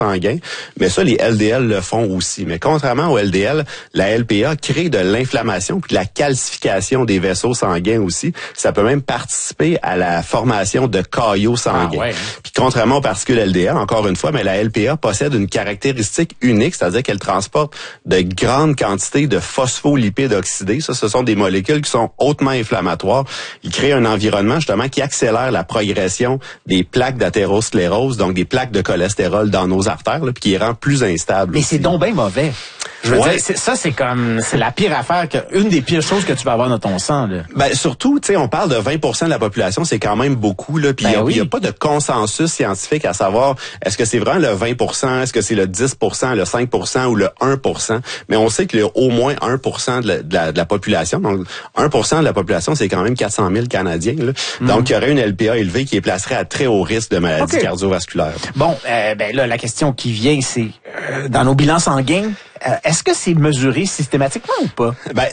sanguin, mais ça, les LDL le font aussi. Mais contrairement au LDL, la LPA crée de l'inflammation puis de la calcification des vaisseaux sanguins aussi. Ça peut même participer à la formation de caillots sanguins. Ah ouais. Puis contrairement aux particules LDL, encore une fois, mais la LPA possède une caractéristique unique, c'est-à-dire qu'elle transporte de grandes quantités de phospholipides oxydés. Ça, ce sont des molécules qui sont hautement inflammatoires. Ils créent un environnement, justement, qui accélère la progression des plaques d'athérosclérose, donc des plaques de cholestérol dans nos artères, là, puis qui les rend plus instables. Mais aussi. C'est donc bien mauvais. Je veux dire, c'est la pire affaire, une des pires choses que tu peux avoir dans ton sang, là. Ben, surtout, tu sais, on parle de 20% de la population, c'est quand même beaucoup, là. Puis il y a pas de consensus scientifique à savoir, est-ce que c'est vraiment le 20%, est-ce que c'est le 10%, le 5% ou le 1%. Mais on sait qu'il y a au moins 1% de la population. Donc, 1% de la population, c'est quand même 400 000 Canadiens, là. Donc, il y aurait une LPA élevée qui les placerait à très haut risque de maladies cardiovasculaires. Bon, ben là, la question qui vient, c'est, dans nos bilans sanguins, est-ce que c'est mesuré systématiquement ou pas? Ben,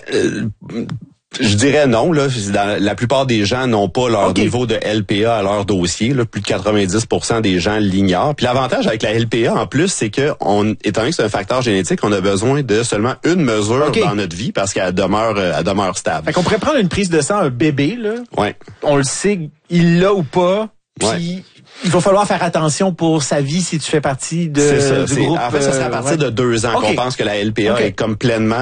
je dirais non. Là, la plupart des gens n'ont pas leur niveau de LPA à leur dossier. Là, plus de 90% des gens l'ignorent. Puis l'avantage avec la LPA, en plus, c'est que, étant donné que c'est un facteur génétique, on a besoin de seulement une mesure dans notre vie parce qu'elle demeure stable. Fait qu'on pourrait prendre une prise de sang, un bébé, là. Ouais. On le sait, il l'a ou pas. Puis il va falloir faire attention pour sa vie si tu fais partie du groupe. En fait, ça serait à partir de 2 ans qu'on pense que la LPA est comme pleinement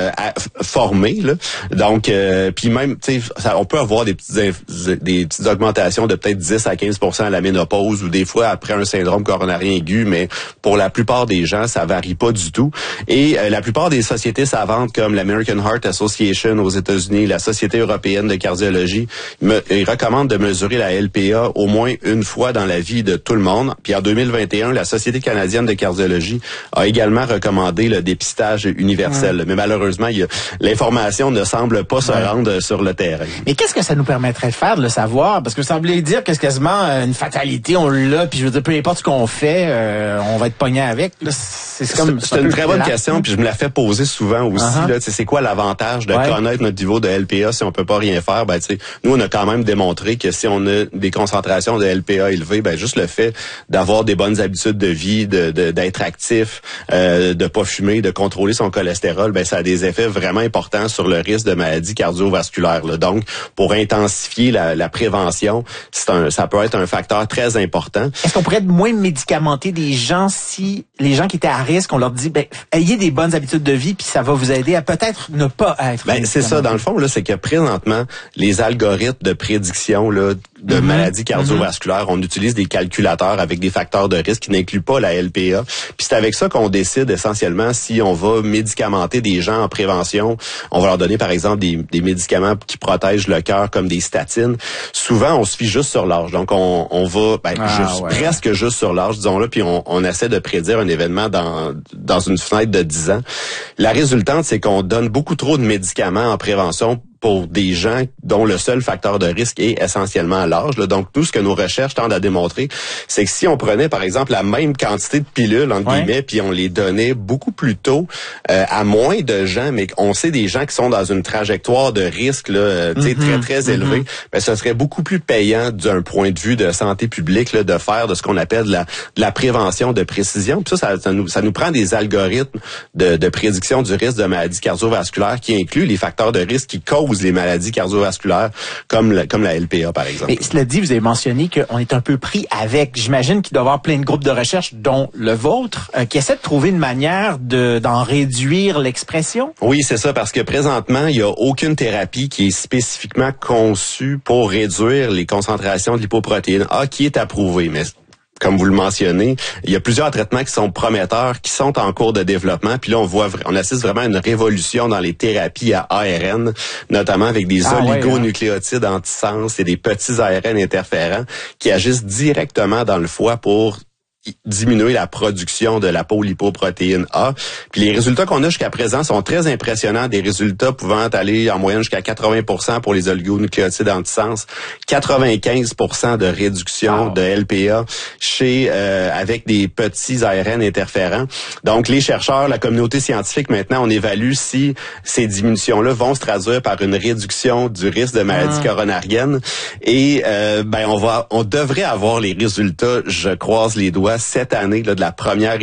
formée. Là. Donc, puis même, tu sais, on peut avoir des petites augmentations de peut-être 10 à 15% à la ménopause ou des fois après un syndrome coronarien aigu, mais pour la plupart des gens, ça varie pas du tout. Et la plupart des sociétés savantes comme l'American Heart Association aux États-Unis, la Société européenne de cardiologie, ils recommandent de mesurer la LPA au moins une fois dans la vie de tout le monde. Puis en 2021, la Société canadienne de cardiologie a également recommandé le dépistage universel. Mais malheureusement, l'information ne semble pas se rendre sur le terrain. Mais qu'est-ce que ça nous permettrait de faire, de le savoir? Parce que ça semblait dire que c'est quasiment une fatalité, on l'a, puis je veux dire, peu importe ce qu'on fait, on va être pogné avec. C'est une très bonne question, puis je me la fais poser souvent aussi. Là, c'est quoi l'avantage de connaître notre niveau de LPA si on peut pas rien faire? Ben, nous, on a quand même démontré que si on a des concentrations de LPA élevées, ben juste le fait d'avoir des bonnes habitudes de vie, d'être actif, de pas fumer, de contrôler son cholestérol, ben ça a des effets vraiment importants sur le risque de maladies cardiovasculaires. Là. Donc, pour intensifier la prévention, ça peut être un facteur très important. Est-ce qu'on pourrait moins médicamenter des gens si les gens qui étaient à risque, on leur dit, ben ayez des bonnes habitudes de vie, puis ça va vous aider à peut-être ne pas être. Ben c'est ça, dans le fond là, c'est que présentement les algorithmes de prédiction là de maladies cardiovasculaires, on utilise des calculateurs avec des facteurs de risque qui n'incluent pas la LPA. Puis c'est avec ça qu'on décide essentiellement si on va médicamenter des gens en prévention. On va leur donner par exemple des médicaments qui protègent le cœur comme des statines. Souvent, on se fie juste sur l'âge. Donc on va presque juste sur l'âge, disons-le, puis on essaie de prédire un événement dans une fenêtre de 10 ans. La résultante, c'est qu'on donne beaucoup trop de médicaments en prévention pour des gens dont le seul facteur de risque est essentiellement l'âge. Donc, tout ce que nos recherches tendent à démontrer, c'est que si on prenait, par exemple, la même quantité de pilules, entre guillemets, puis on les donnait beaucoup plus tôt à moins de gens, mais on sait des gens qui sont dans une trajectoire de risque là, très, très élevée, ben, ce serait beaucoup plus payant d'un point de vue de santé publique là, de faire de ce qu'on appelle de la prévention de précision. Puis ça nous prend des algorithmes de prédiction du risque de maladies cardiovasculaires qui incluent les facteurs de risque qui causent les maladies cardiovasculaires comme la LPA, par exemple. Mais cela dit, vous avez mentionné qu'on est un peu pris avec. J'imagine qu'il doit y avoir plein de groupes de recherche, dont le vôtre, qui essaient de trouver une manière d'en réduire l'expression. Oui, c'est ça, parce que présentement, il n'y a aucune thérapie qui est spécifiquement conçue pour réduire les concentrations de lipoprotéines A qui est approuvée. Mais comme vous le mentionnez, il y a plusieurs traitements qui sont prometteurs, qui sont en cours de développement. Puis là, on assiste vraiment à une révolution dans les thérapies à ARN, notamment avec des oligonucléotides antisens et des petits ARN interférents qui agissent directement dans le foie pour diminuer la production de l'apolipoprotéine A. Puis les résultats qu'on a jusqu'à présent sont très impressionnants, des résultats pouvant aller en moyenne jusqu'à 80% pour les oligonucléotides antisens, 95% de réduction de LPA avec des petits ARN interférents. Donc les chercheurs, la communauté scientifique maintenant, on évalue si ces diminutions-là vont se traduire par une réduction du risque de maladie coronarienne et on devrait avoir les résultats, je croise les doigts, cette année là, de la première